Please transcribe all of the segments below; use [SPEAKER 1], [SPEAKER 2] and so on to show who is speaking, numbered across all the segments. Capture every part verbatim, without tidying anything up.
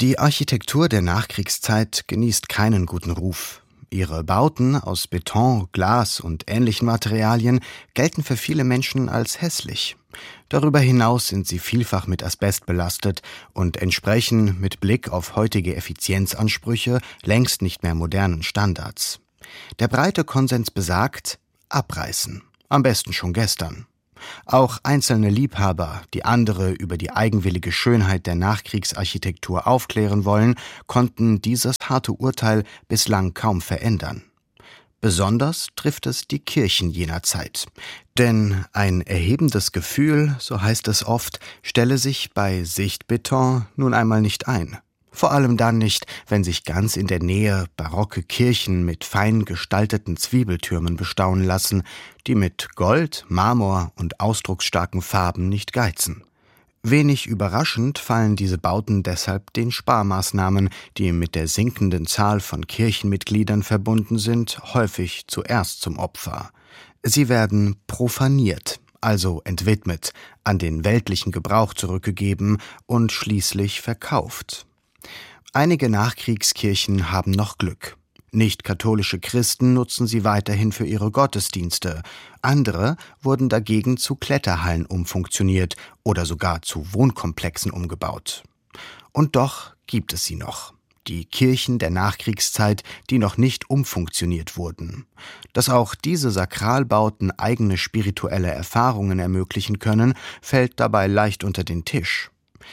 [SPEAKER 1] Die Architektur der Nachkriegszeit genießt keinen guten Ruf. Ihre Bauten aus Beton, Glas und ähnlichen Materialien gelten für viele Menschen als hässlich. Darüber hinaus sind sie vielfach mit Asbest belastet und entsprechen mit Blick auf heutige Effizienzansprüche längst nicht mehr modernen Standards. Der breite Konsens besagt: abreißen. Am besten schon gestern. Auch einzelne Liebhaber, die andere über die eigenwillige Schönheit der Nachkriegsarchitektur aufklären wollen, konnten dieses harte Urteil bislang kaum verändern. Besonders trifft es die Kirchen jener Zeit. Denn ein erhebendes Gefühl, so heißt es oft, stelle sich bei Sichtbeton nun einmal nicht ein. Vor allem dann nicht, wenn sich ganz in der Nähe barocke Kirchen mit fein gestalteten Zwiebeltürmen bestaunen lassen, die mit Gold, Marmor und ausdrucksstarken Farben nicht geizen. Wenig überraschend fallen diese Bauten deshalb den Sparmaßnahmen, die mit der sinkenden Zahl von Kirchenmitgliedern verbunden sind, häufig zuerst zum Opfer. Sie werden profaniert, also entwidmet, an den weltlichen Gebrauch zurückgegeben und schließlich verkauft. Einige Nachkriegskirchen haben noch Glück. Nicht-katholische Christen nutzen sie weiterhin für ihre Gottesdienste. Andere wurden dagegen zu Kletterhallen umfunktioniert oder sogar zu Wohnkomplexen umgebaut. Und doch gibt es sie noch. Die Kirchen der Nachkriegszeit, die noch nicht umfunktioniert wurden. Dass auch diese Sakralbauten eigene spirituelle Erfahrungen ermöglichen können, fällt dabei leicht unter den Tisch.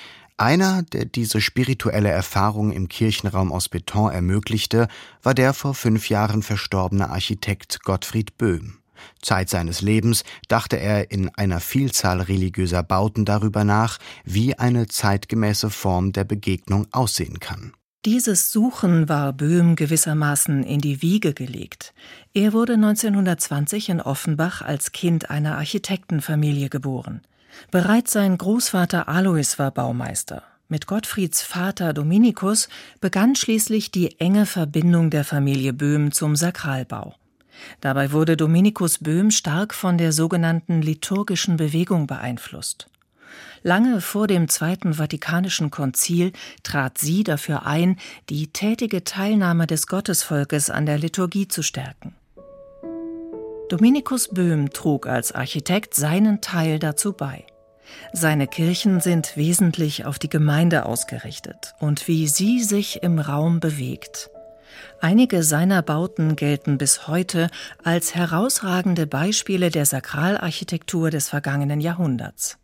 [SPEAKER 1] Einer, der diese spirituelle Erfahrung im Kirchenraum aus Beton ermöglichte, war der vor fünf Jahren verstorbene Architekt Gottfried Böhm. Zeit seines Lebens dachte er in einer Vielzahl religiöser Bauten darüber nach, wie eine zeitgemäße Form der Begegnung aussehen kann.
[SPEAKER 2] Dieses Suchen war Böhm gewissermaßen in die Wiege gelegt. Er wurde neunzehnhundertzwanzig in Offenbach als Kind einer Architektenfamilie geboren. Bereits sein Großvater Alois war Baumeister. Mit Gottfrieds Vater Dominikus begann schließlich die enge Verbindung der Familie Böhm zum Sakralbau. Dabei wurde Dominikus Böhm stark von der sogenannten liturgischen Bewegung beeinflusst. Lange vor dem Zweiten Vatikanischen Konzil trat sie dafür ein, die tätige Teilnahme des Gottesvolkes an der Liturgie zu stärken. Dominikus Böhm trug als Architekt seinen Teil dazu bei. Seine Kirchen sind wesentlich auf die Gemeinde ausgerichtet und wie sie sich im Raum bewegt. Einige seiner Bauten gelten bis heute als herausragende Beispiele der Sakralarchitektur des vergangenen Jahrhunderts.